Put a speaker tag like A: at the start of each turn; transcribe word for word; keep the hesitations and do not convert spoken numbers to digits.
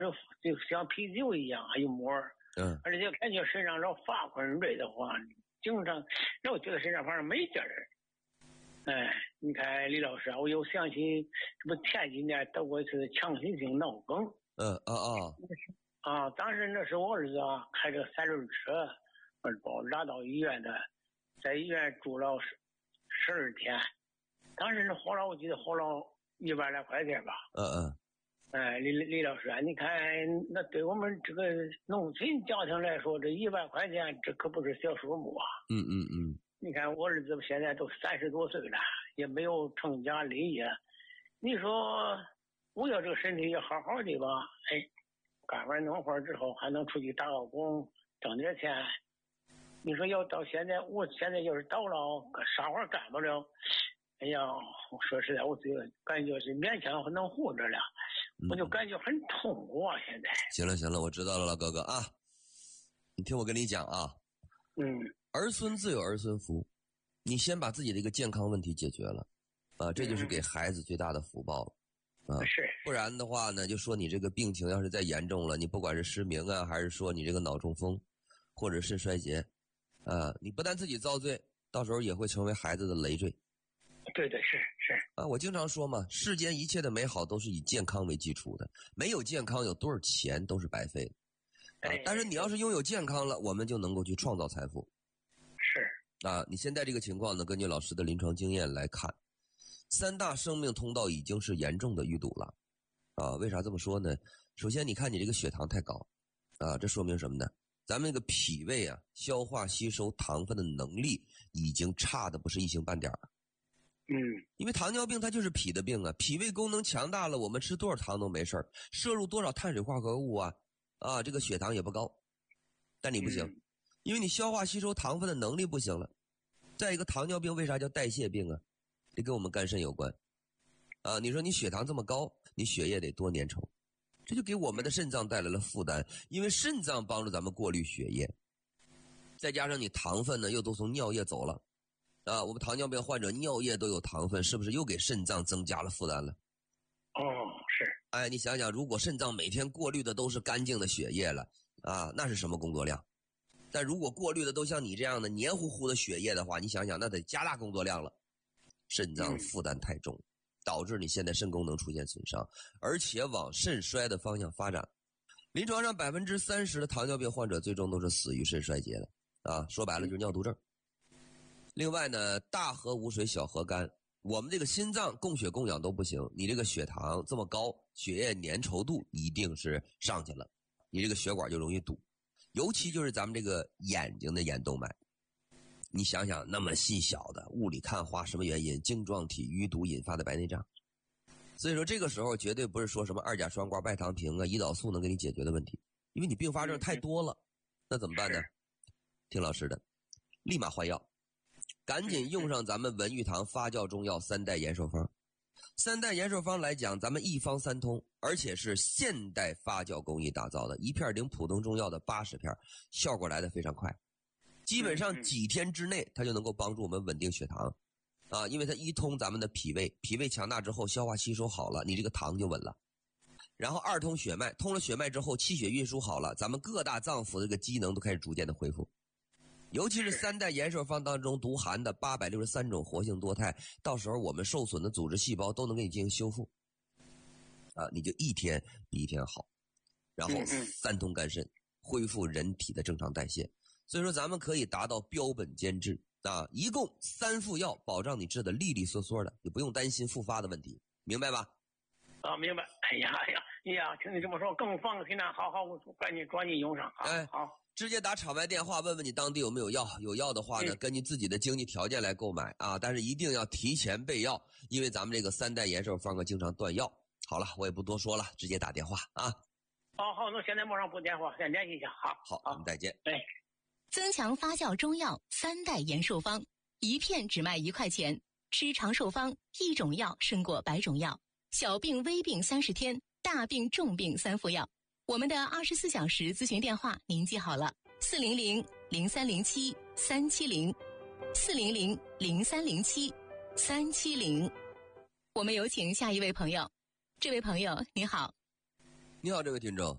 A: 就像啤酒一样有沫儿，
B: 嗯，
A: 而且感觉身上这发困累的话，经常让我觉得身上反正没劲儿。哎，你看李老师啊，我又想起这不前几年得过一次强心性脑梗。
B: 嗯啊啊
A: 啊，当时那是我儿子啊，开着三轮车，把我拉到医院的，在医院住了十十二天，当时是花了，我记得花了一百来块钱吧。
B: 嗯嗯。
A: 哎，李李老师啊，你看那对我们这个农村家庭来说，这一百块钱这可不是小数目啊。
B: 嗯嗯嗯。
A: 你看我儿子现在都三十多岁了，也没有成家立业，你说我要这个身体也好好的吧，哎，干完农活之后还能出去打个工挣点钱。你说要到现在，我现在要是到了啥活干不了，哎呀，说实在，我这个感觉是勉强能活着了。我就感觉很痛苦啊！现在
B: 行了行了，我知道了，老哥哥啊，你听我跟你讲啊，
A: 嗯，
B: 儿孙自有儿孙福，你先把自己的一个健康问题解决了啊，这就是给孩子最大的福报了啊。
A: 是，
B: 不然的话呢，就说你这个病情要是再严重了，你不管是失明啊，还是说你这个脑中风，或者肾衰竭，啊，你不但自己遭罪，到时候也会成为孩子的累赘。
A: 对对是是
B: 啊，我经常说嘛，世间一切的美好都是以健康为基础的，没有健康，有多少钱都是白费的。啊，但是你要是拥有健康了，我们就能够去创造财富。
A: 是
B: 啊，你现在这个情况呢，根据老师的临床经验来看，三大生命通道已经是严重的淤堵了。啊，为啥这么说呢？首先，你看你这个血糖太高，啊，这说明什么呢？咱们这个脾胃啊，消化吸收糖分的能力已经差的不是一星半点儿。
A: 嗯，
B: 因为糖尿病它就是脾的病啊，脾胃功能强大了，我们吃多少糖都没事儿，摄入多少碳水化合物啊，啊，这个血糖也不高。但你不行，
A: 嗯、
B: 因为你消化吸收糖分的能力不行了。再一个，糖尿病为啥叫代谢病啊？这跟我们肝肾有关。啊，你说你血糖这么高，你血液得多粘稠，这就给我们的肾脏带来了负担，因为肾脏帮助咱们过滤血液，再加上你糖分呢又都从尿液走了。啊，我们糖尿病患者尿液都有糖分，是不是又给肾脏增加了负担了？
A: 哦，是。
B: 哎，你想想，如果肾脏每天过滤的都是干净的血液了，啊，那是什么工作量？但如果过滤的都像你这样的黏糊糊的血液的话，你想想，那得加大工作量了。肾脏负担太重，导致你现在肾功能出现损伤，而且往肾衰的方向发展。临床上百分之三十的糖尿病患者最终都是死于肾衰竭的，啊，说白了就是尿毒症。另外呢，大河无水小河干，我们这个心脏供血供氧都不行，你这个血糖这么高，血液粘稠度一定是上去了，你这个血管就容易堵，尤其就是咱们这个眼睛的眼动脉，你想想那么细小的，雾里看花，什么原因？晶状体淤堵引发的白内障。所以说这个时候绝对不是说什么二甲双胍、拜糖平啊、胰岛素能给你解决的问题，因为你并发症太多了。那怎么办呢？听老师的，立马换药。赶紧用上咱们文玉堂发酵中药三代延寿方。三代延寿方来讲，咱们一方三通，而且是现代发酵工艺打造的，一片顶普通中药的八十片，效果来得非常快，基本上几天之内它就能够帮助我们稳定血糖啊，因为它一通咱们的脾胃，脾胃强大之后消化吸收好了，你这个糖就稳了。然后二通血脉，通了血脉之后气血运输好了，咱们各大脏腑的这个机能都开始逐渐的恢复。尤其是三代延寿方当中独含的八百六十三种活性多肽，到时候我们受损的组织细胞都能给你进行修复啊，你就一天比一天好，然后三通肝肾，恢复人体的正常代谢。所以说咱们可以达到标本兼治啊，一共三副药，保障你治的利利索索的，你不用担心复发的问题，明白吧？
A: 啊，明白。哎呀哎呀哎呀，听你这么说更放心了。好好，我赶紧抓紧用上。好，
B: 哎，
A: 好。
B: 直接打场外电话问问你当地有没有药，有药的话呢，根据自己的经济条件来购买啊，但是一定要提前备药，因为咱们这个三代延寿方啊经常断药。好了，我也不多说了，直接打电话啊。
A: 好好，那现在马上拨电话，先联系一下。好，
B: 好，我们再见。
A: 哎，
C: 增强发酵中药三代延寿方，一片只卖一块钱，吃长寿方，一种药胜过百种药，小病微病三十天，大病重病三副药。我们的二十四小时咨询电话您记好了，四零零零三零七三七零，四零零零三零七三七零。我们有请下一位朋友。这位朋友你好。
B: 你好，这位听众。